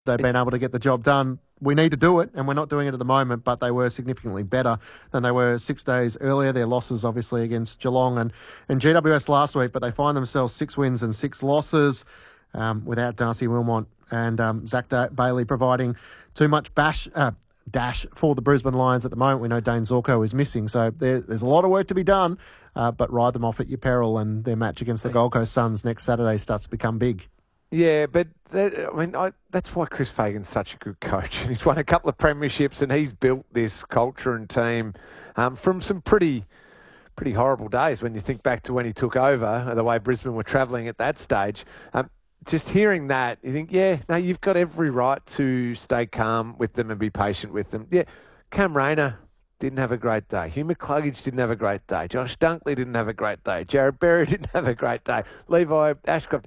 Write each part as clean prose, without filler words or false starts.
they've been able to get the job done. We need to do it, and we're not doing it at the moment, but they were significantly better than they were 6 days earlier. Their losses, obviously, against Geelong and GWS last week, but they find themselves 6 wins and 6 losses without Darcy Wilmot and Zach Bailey providing too much dash for the Brisbane Lions at the moment. We know Dane Zorko is missing, so there's a lot of work to be done, but ride them off at your peril, and their match against the Gold Coast Suns next Saturday starts to become big. Yeah, but that's why Chris Fagan's such a good coach. He's won a couple of premierships and he's built this culture and team from some pretty horrible days when you think back to when he took over, the way Brisbane were travelling at that stage. Just hearing that, you think, you've got every right to stay calm with them and be patient with them. Yeah, Cam Rayner didn't have a great day. Hugh McCluggage didn't have a great day. Josh Dunkley didn't have a great day. Jared Berry didn't have a great day. Levi Ashcroft.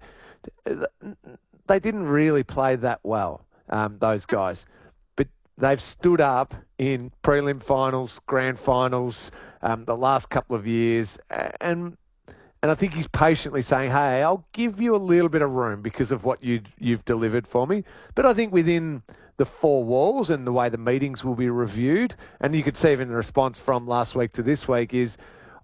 They didn't really play that well, those guys. But they've stood up in prelim finals, grand finals, the last couple of years. And I think he's patiently saying, hey, I'll give you a little bit of room because of what you've delivered for me. But I think within the 4 walls and the way the meetings will be reviewed, and you could see even the response from last week to this week is,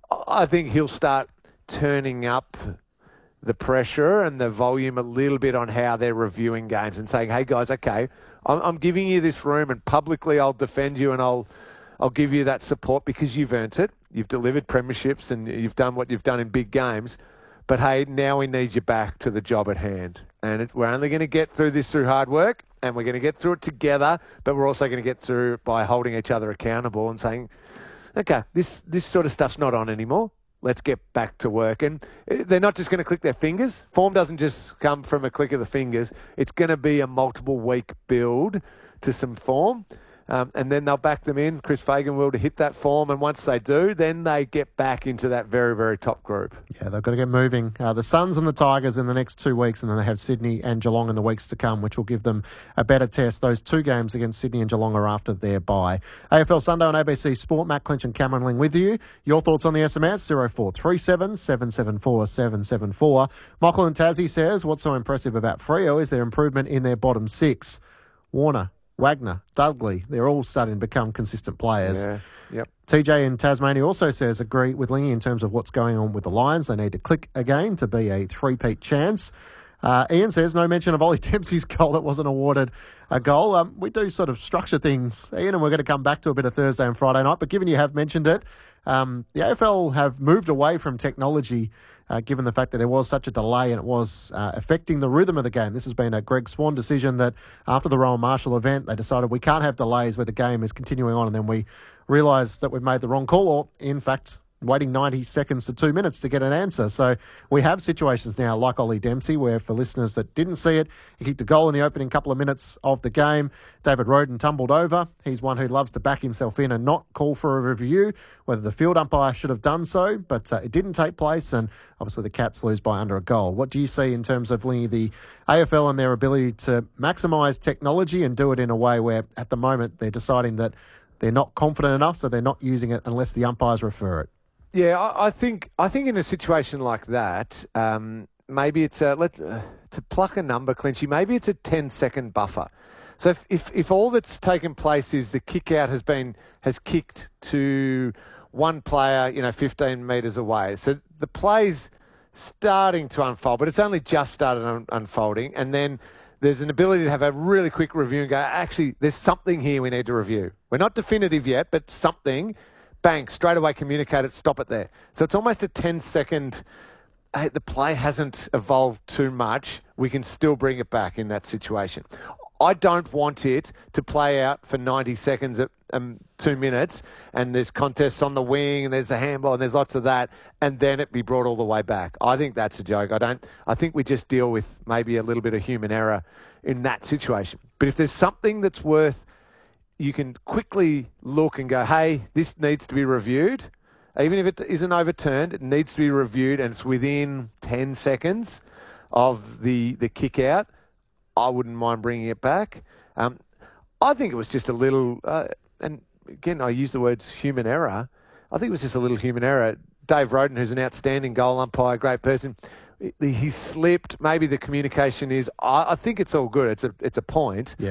I think he'll start turning up the pressure and the volume a little bit on how they're reviewing games and saying, hey guys, okay, I'm giving you this room and publicly I'll defend you and I'll give you that support because you've earned it. You've delivered premierships and you've done what you've done in big games. But hey, now we need you back to the job at hand. And we're only going to get through this through hard work, and we're going to get through it together, but we're also going to get through it by holding each other accountable and saying, okay, this sort of stuff's not on anymore. Let's get back to work. And they're not just going to click their fingers. Form doesn't just come from a click of the fingers. It's going to be a multiple week build to some form. And then they'll back them in, Chris Fagan will, to hit that form. And once they do, then they get back into that very, very top group. Yeah, they've got to get moving. The Suns and the Tigers in the next 2 weeks, and then they have Sydney and Geelong in the weeks to come, which will give them a better test. Those 2 games against Sydney and Geelong are after their bye. AFL Sunday on ABC Sport. Matt Clinch and Cameron Ling with you. Your thoughts on the SMS? 0437 774 774. Michael and Tassie says, what's so impressive about Freo is their improvement in their bottom 6. Warner, Wagner, Dudley, they're all starting to become consistent players. Yeah, yep. TJ in Tasmania also says, agree with Lingy in terms of what's going on with the Lions. They need to click again to be a 3-peat chance. Ian says, no mention of Ollie Dempsey's goal that wasn't awarded a goal. We do sort of structure things, Ian, and we're going to come back to a bit of Thursday and Friday night. But given you have mentioned it, the AFL have moved away from technology given the fact that there was such a delay and it was affecting the rhythm of the game. This has been a Greg Swan decision that after the Rowan Marshall event, they decided we can't have delays where the game is continuing on, and then we realised that we've made the wrong call, or in fact waiting 90 seconds to 2 minutes to get an answer. So we have situations now like Ollie Dempsey where, for listeners that didn't see it, he kicked a goal in the opening couple of minutes of the game. David Roden tumbled over. He's one who loves to back himself in and not call for a review, whether the field umpire should have done so, but it didn't take place, and obviously the Cats lose by under a goal. What do you see in terms of the AFL and their ability to maximise technology and do it in a way where at the moment they're deciding that they're not confident enough, so they're not using it unless the umpires refer it? Yeah, I think in a situation like that, maybe it's to pluck a number, Clinchy, maybe it's a 10-second buffer. So if all that's taken place is the kick out has kicked to one player, 15 metres away. So the play's starting to unfold, but it's only just started unfolding, and then there's an ability to have a really quick review and go, actually, there's something here we need to review. We're not definitive yet, but something. Bang, straight away communicate it, stop it there. So it's almost a 10-second, hey, the play hasn't evolved too much. We can still bring it back in that situation. I don't want it to play out for 90 seconds at 2 minutes, and there's contests on the wing and there's a handball and there's lots of that, and then it be brought all the way back. I think that's a joke. I think we just deal with maybe a little bit of human error in that situation. But if there's something that's worth, you can quickly look and go, hey, this needs to be reviewed. Even if it isn't overturned, it needs to be reviewed, and it's within 10 seconds of the kick out. I wouldn't mind bringing it back. I think it was just a little, and again, I use the words human error. I think it was just a little human error. Dave Roden, who's an outstanding goal umpire, great person, He's slipped. Maybe the communication is. I think it's all good. It's a point. Yeah.